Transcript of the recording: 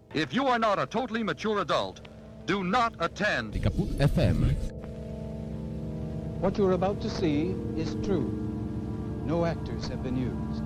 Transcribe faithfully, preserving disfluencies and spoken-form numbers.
If you are not a totally mature adult, do not attend Kaput F M. What you're about to see is true. No actors have been used.